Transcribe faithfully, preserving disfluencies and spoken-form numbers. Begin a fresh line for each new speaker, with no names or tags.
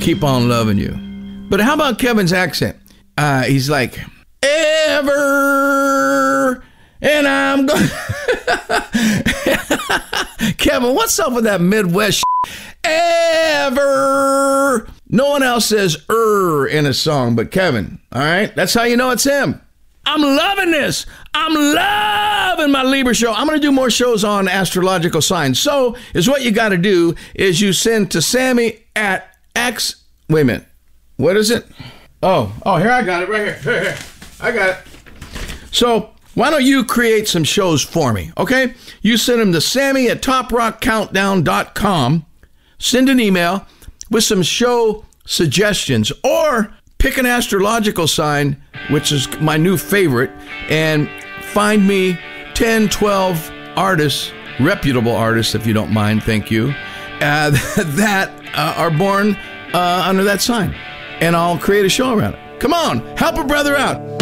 keep on loving you. But how about Kevin's accent? Uh, he's like, ever, and I'm going. Kevin, what's up with that Midwest shit? Ever. No one else says er in a song but Kevin. All right, that's how you know it's him. I'm loving this. I'm loving my Libra show. I'm going to do more shows on astrological signs. So is what you got to do is you send to Sammy at X. Wait a minute. What is it? Oh, oh, here I got it right here. Here, here. I got it. So why don't you create some shows for me, okay? You send them to Sammy at top rock countdown dot com. Send an email with some show suggestions, or pick an astrological sign, which is my new favorite, and find me ten, twelve artists, reputable artists, if you don't mind, thank you, uh, that uh, are born uh, under that sign. And I'll create a show around it. Come on, help a brother out.